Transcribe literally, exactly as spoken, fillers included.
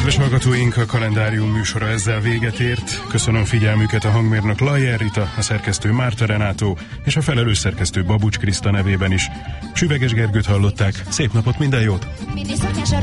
Kedves hallgatóink, a kalendárium műsora ezzel véget ért. Köszönöm figyelmüket a hangmérnök Lajer Rita, a szerkesztő Márta Renátó és a felelős szerkesztő Babucs Kriszta nevében is. Süveges Gergőt hallották. Szép napot, minden jót!